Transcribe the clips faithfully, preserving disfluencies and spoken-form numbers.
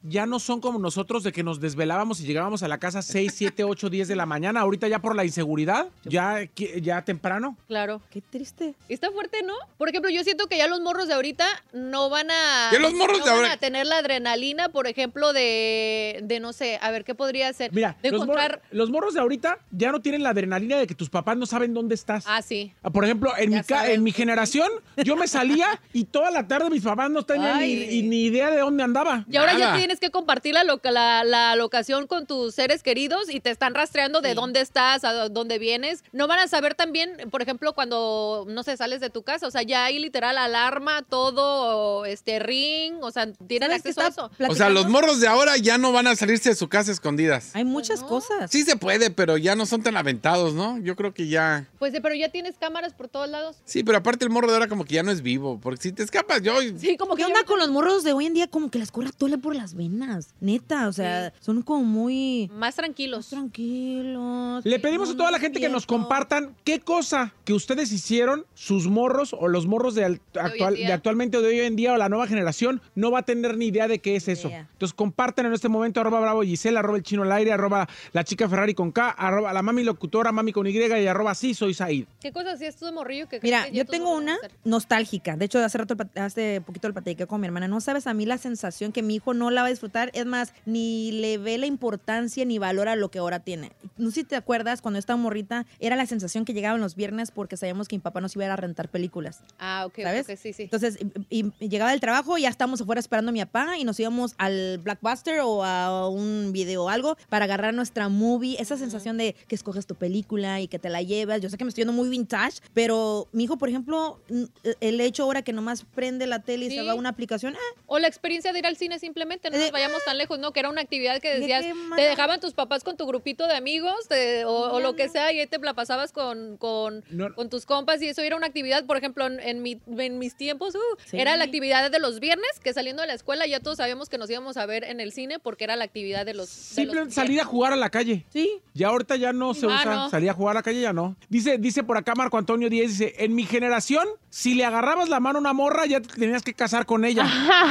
ya no son como nosotros de que nos desvelábamos y llegábamos a la casa seis, siete, ocho, diez de la mañana. Ahorita ya por la inseguridad, ya, ya temprano. Claro. Qué triste. Está fuerte, ¿no? Por ejemplo, yo siento que ya los morros de ahorita no van a... ¿Qué los morros no de van ahora? a tener la adrenalina, por ejemplo, de, de no sé, a ver, ¿qué podría ser? Mira, de los, encontrar... mor los morros de ahorita ya no tienen la adrenalina de que tus papás no saben dónde estás. Ah, sí. Por ejemplo, en, Ya mi, ca saben. en mi generación, yo me salía y toda la tarde mis papás no tenían ni, Ay. y ni idea de dónde andaba. Y ahora Nada. ya tienes que compartir la, loca, la, la locación con tus seres queridos y te están rastreando de Sí. dónde estás, a dónde vienes. No van a saber también, por ejemplo, cuando, no sé, sales de tu casa. O sea, ya hay literal alarma, todo, este, ring. O sea, tienen ¿Sabes qué acceso a está eso. O sea, los platicando? morros de ahora ya no van a salirse de su casa escondidas. Hay muchas no. cosas. Sí se puede, pero ya no son tan aventados, ¿no? Yo creo que ya... Pues, pero ya tienes cámaras por todos lados. Sí, pero aparte el morro de ahora como que ya no es vivo. Porque si te escapas, yo... Sí, como que ¿Qué ya- onda con los morros de hoy en día? Como que les corre tole por las venas. Neta, o sea, son como muy más tranquilos. tranquilos. Le pedimos No, a toda la no gente que nos quiero. compartan qué cosa que ustedes hicieron, sus morros o los morros de, al- hoy en actual, día. de actualmente o de hoy en día o la nueva generación no va a tener ni idea de qué es eso. Idea. Entonces compartan en este momento arroba bravo Gisela, arroba el chino al aire, arroba la chica Ferrari con K, arroba la mami locutora, mami con Y y arroba sí soy Said. ¿Qué cosas hacías tú de morrillo que Mira, crees que ya yo tus tengo morros una van a hacer? nostálgica. De hecho, hace rato, hace poquito lo platiqué con mi hermana. No sabes a mí la sensación que mi hijo no la va a disfrutar. Es más, ni le ve la importancia ni valora lo que ahora tiene. No sé si te acuerdas, cuando yo estaba morrita, era la sensación que llegaban los viernes porque sabíamos que mi papá nos iba a ir a rentar películas. Ah, ok, ¿Sabes? ok, sí, sí. Entonces, y, y llegaba del trabajo y ya estábamos afuera esperando a mi papá y nos íbamos al Blockbuster o a un video o algo para agarrar nuestra movie. Esa sensación de que escoges tu película y que te la llevas. Yo sé que me estoy yendo muy vintage, pero mi hijo, por ejemplo, n- el hecho ahora que nomás prende la tele y Sí. se va a una aplicación, ah, O la experiencia de ir al cine simplemente, no Eh, nos vayamos tan lejos, ¿no? Que era una actividad que ¿de decías, qué te manera? dejaban tus papás con tu grupito de amigos te- o, o lo que sea y ahí te la pasabas con, con, No. con tus compas y eso era una actividad, por ejemplo, en, en mi- en mis tiempos, uh, Sí. era la actividad de los viernes, que saliendo de la escuela ya todos sabíamos que nos íbamos a ver en el cine porque era la actividad de los... de Simplemente los salir a jugar a la calle. sí. Ya ahorita ya no se Ah, usa. no. Salir a jugar a la calle ya no. Dice, dice por acá Marco Antonio Díez, dice, en mi generación, si le agarrabas la mano a una morra, ya te tenías que casar con ella.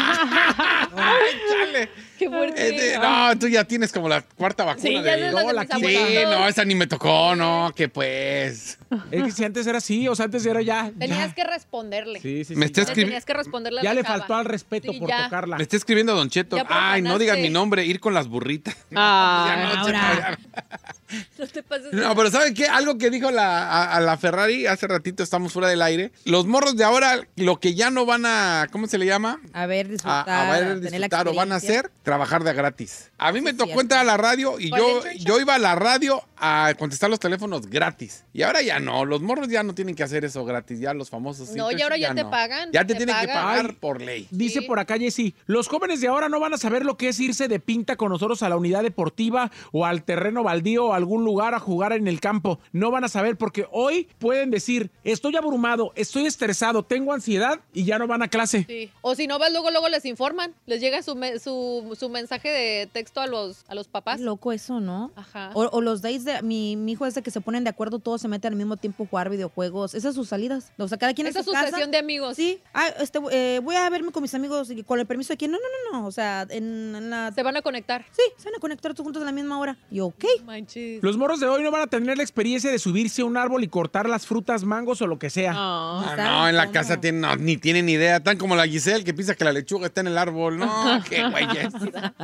¡Ay, chale! ¡Qué fuerte! Eh, de- no, tú ya tienes como la cuarta vacuna Sí, de... ya es la No, de la mis quinta. Sí, abuelitos. no, esa ni me tocó, no, que pues... Es que si antes era así, o sea, antes era ya. Tenías ya. que responderle. Sí, sí, Me sí, está ya. Ya escribi- tenías que responderle a Ya la le chava. faltó al respeto Sí, por ya. tocarla. Me está escribiendo Don Cheto. Ya Ay, no digas profanaste. mi nombre, ir con las burritas. Ah, Ya no, ahora. Cheto, ya. No te pases de- No, pero ¿saben qué? Algo que dijo la, a, a la Ferrari hace ratito, estamos fuera del aire. Los morros de ahora, lo que ya no van a, ¿cómo se le llama? A ver, A, disfrutar. a ver, tener la disfrutar o van a experiencia. hacer, trabajar de gratis. A mí Sí, me tocó cierto. entrar a la radio y ¿Cuál yo, internship? yo iba a la radio a contestar los teléfonos gratis. Y ahora ya no, los morros ya no tienen que hacer eso gratis, ya los famosos. No, y ahora internship ya te no. pagan, Ya te, te tienen que pagan. pagar Ay. por ley. Dice Sí. por acá Jessy, los jóvenes de ahora no van a saber lo que es irse de pinta con nosotros a la unidad deportiva o al terreno baldío o a algún lugar a jugar en el campo. No van a saber porque hoy pueden decir, estoy abrumado, estoy estresado, tengo ansiedad y ya no van a clase. Sí. O si no vas, luego, luego les informan. Les llega su, me- su, su mensaje de texto a los, a los papás. Qué loco eso, ¿no? Ajá. O, o los days de mi, mi hijo es de que se ponen de acuerdo, todos se meten al mismo tiempo a jugar videojuegos. Esas son sus salidas. O sea, cada quien Esa en es su su casa. sesión de amigos. Sí, ah, este, eh, voy a verme con mis amigos y con el permiso de quién. No, no, no, no. O sea, en, en la. Se van a conectar. Sí, se van a conectar todos juntos a la misma hora. Y ok. Manches. Los morros de hoy no van a tener la experiencia de subirse a un árbol y cortar las frutas, mangos o lo que sea. Ah. Ah, ¿saben no, en la cómo? casa tienen, no, ni tienen idea. Tan como la Giselle que piensa que la lechuga está en el árbol. No, qué güeyes.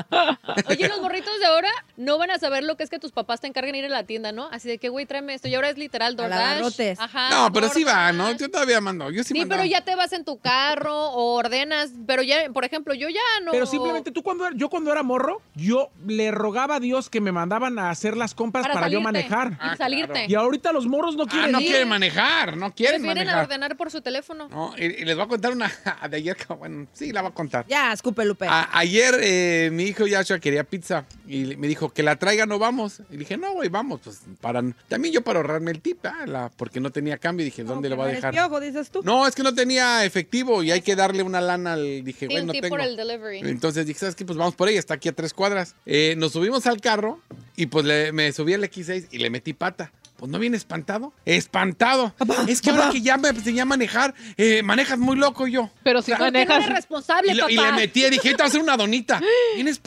Oye, los morritos de ahora no van a saber lo que es que tus papás te encarguen ir a la tienda, ¿no? Así de que, güey, tráeme esto. Y ahora es literal DoorDash. agarrotes. Ajá. No, pero sí va, ¿no? DoorDash. Yo todavía mando. Yo sí, Sí, mandaba. pero ya te vas en tu carro o ordenas. Pero ya, por ejemplo, yo ya no. Pero simplemente tú cuando yo cuando era morro, yo le rogaba a Dios que me mandaban a hacer las compras para, yo salirte manejar. y Ah, salirte. claro. Y ahorita los morros no Ah, quieren no ir. quieren manejar, no quieren Prefieren manejar. ordenar por su teléfono. No, y, y les voy a contar una de ayer, que, bueno, sí, la voy a contar. Ya, escupe, Lupe. A- ayer eh, mi hijo Yashua quería pizza y le- me dijo que la traiga, no vamos. Y dije, no, güey, vamos. Pues para, también yo para ahorrarme el tip, ah, la- porque no tenía cambio. Dije, ¿dónde No, lo va a que no eres dejar? piojo, dices tú. No, es que no tenía efectivo y hay que darle una lana al. Dije, Sí, güey, un no tip tengo. por el delivery. Entonces dije, ¿sabes qué? Pues vamos por ella, está aquí a tres cuadras. Eh, nos subimos al carro y pues le- me subí al equis seis y le metí pata. Pues no viene espantado. ¡Espantado! Es que ahora que ya me enseñé a manejar, eh, manejas muy loco yo. Pero si ¿Por qué no manejas. eres responsable, Y, lo- papá? y le metí y dije, ahorita va a ser una donita. Bien espantado.